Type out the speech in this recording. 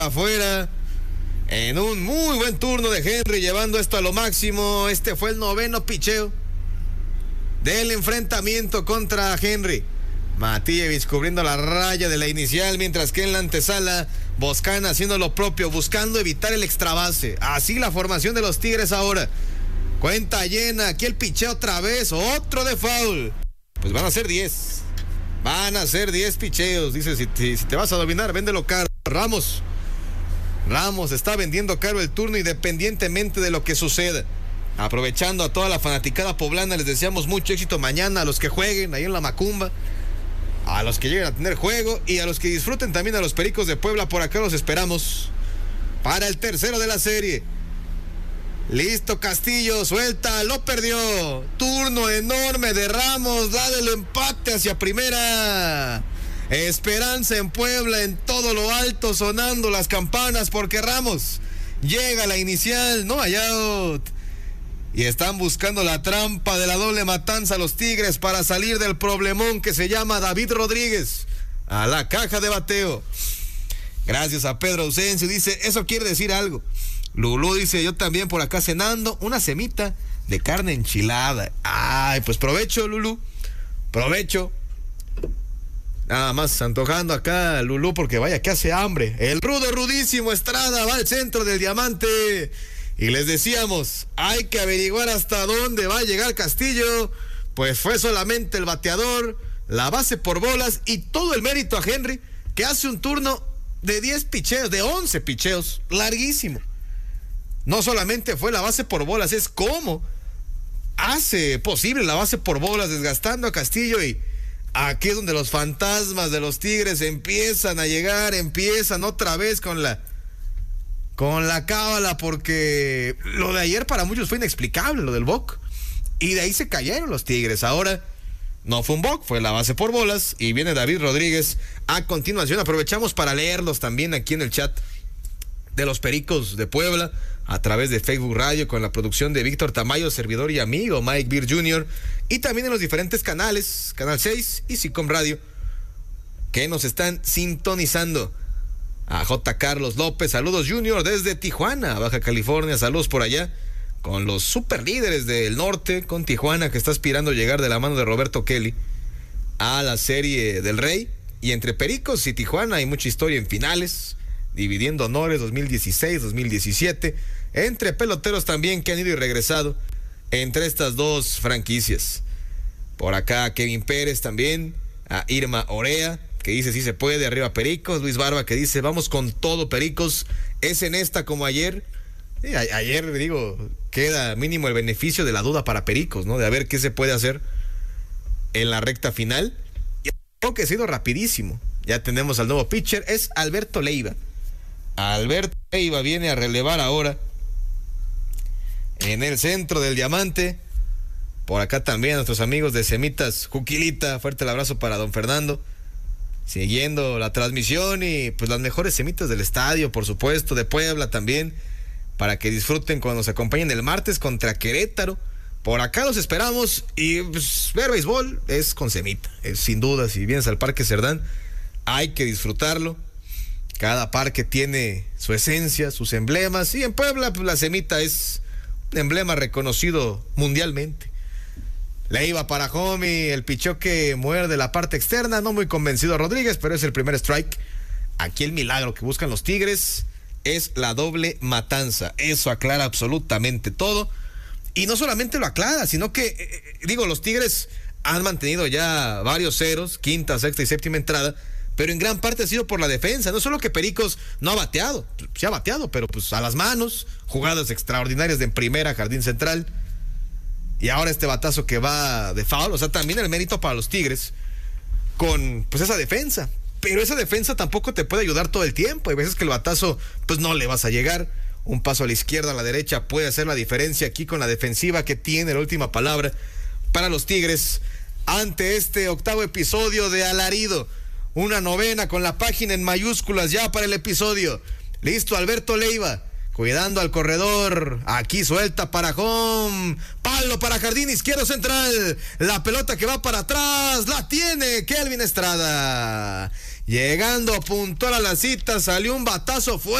afuera. En un muy buen turno de Henry, llevando esto a lo máximo. Este fue el 9º picheo del enfrentamiento contra Henry. Matijevich cubriendo la raya de la inicial, mientras que en la antesala Boscan haciendo lo propio, buscando evitar el extrabase. Así la formación de los Tigres ahora. Cuenta llena, aquí el picheo otra vez, otro de foul. Pues van a ser 10. Van a ser 10 picheos. Dice, si te vas a dominar, véndelo caro. Ramos está vendiendo caro el turno independientemente de lo que suceda. Aprovechando a toda la fanaticada poblana, les deseamos mucho éxito mañana a los que jueguen ahí en la Macumba, a los que lleguen a tener juego y a los que disfruten también a los Pericos de Puebla. Por acá los esperamos para el tercero de la serie. Listo Castillo, suelta, lo perdió. Turno enorme de Ramos, da del empate hacia primera. Esperanza en Puebla, en todo lo alto, sonando las campanas, porque Ramos llega a la inicial, no hay out. Y están buscando la trampa de la doble matanza los Tigres para salir del problemón que se llama David Rodríguez a la caja de bateo. Gracias a Pedro Ausencio, dice, eso quiere decir algo. Lulú dice, yo también por acá cenando una semita de carne enchilada. Ay, pues provecho, Lulú, provecho. Nada más antojando acá Lulú, porque vaya que hace hambre. El rudísimo Estrada va al centro del diamante. Y les decíamos, hay que averiguar hasta dónde va a llegar Castillo. Pues fue solamente el bateador, la base por bolas y todo el mérito a Henry, que hace un turno de 10 picheos, de 11 picheos, larguísimo. No solamente fue la base por bolas, es cómo hace posible la base por bolas, desgastando a Castillo. Y aquí es donde los fantasmas de los Tigres empiezan a llegar, empiezan otra vez con la cábala, porque lo de ayer para muchos fue inexplicable, lo del Boc, y de ahí se cayeron los Tigres. Ahora no fue un Boc, fue la base por bolas, y viene David Rodríguez a continuación. Aprovechamos para leerlos también aquí en el chat de los Pericos de Puebla, a través de Facebook Radio, con la producción de Víctor Tamayo, servidor y amigo Mike Beer Jr., y también en los diferentes canales, Canal 6 y Sicom Radio, que nos están sintonizando. A J. Carlos López, saludos Junior desde Tijuana, Baja California, saludos por allá, con los super líderes del norte, con Tijuana, que está aspirando a llegar de la mano de Roberto Kelly a la Serie del Rey. Y entre Pericos y Tijuana hay mucha historia en finales, dividiendo honores 2016, 2017, entre peloteros también que han ido y regresado entre estas dos franquicias. Por acá Kevin Pérez también, a Irma Orea, que dice sí se puede, arriba Pericos. Luis Barba, que dice vamos con todo Pericos, es en esta como ayer. Ayer, digo, queda mínimo el beneficio de la duda para Pericos, ¿no? De a ver qué se puede hacer en la recta final. Y creo que ha sido rapidísimo. Ya tenemos al nuevo pitcher, es Alberto Leiva. Alberto Leiva viene a relevar ahora en el centro del diamante. Por acá también a nuestros amigos de Semitas Juquilita, fuerte el abrazo para don Fernando, siguiendo la transmisión, y pues las mejores semitas del estadio, por supuesto, de Puebla también, para que disfruten cuando nos acompañen el martes contra Querétaro. Por acá los esperamos, y pues, ver béisbol es con semita, es sin duda. Si vienes al Parque Cerdán, hay que disfrutarlo. Cada parque tiene su esencia, sus emblemas, y en Puebla pues la semita es un emblema reconocido mundialmente. Le iba para Homie, el pichó que muerde la parte externa, no muy convencido a Rodríguez, pero es el primer strike. Aquí el milagro que buscan los Tigres es la doble matanza. Eso aclara absolutamente todo. Y no solamente lo aclara, sino que, los Tigres han mantenido ya varios ceros, quinta, sexta y séptima entrada, pero en gran parte ha sido por la defensa. No solo que Pericos no ha bateado, sí ha bateado, pero pues a las manos, jugadas extraordinarias de en primera, jardín central. Y ahora este batazo que va de foul, o sea, también el mérito para los Tigres con pues esa defensa. Pero esa defensa tampoco te puede ayudar todo el tiempo. Hay veces que el batazo pues no le vas a llegar. Un paso a la izquierda, a la derecha puede hacer la diferencia aquí con la defensiva que tiene la última palabra para los Tigres ante este octavo episodio de Alarido. Una novena con la página en mayúsculas ya para el episodio. Listo, Alberto Leiva, cuidando al corredor, aquí suelta para home, palo para jardín izquierdo central, la pelota que va para atrás, la tiene Kelvin Estrada, Llegando puntual a la cita, salió un batazo fuerte.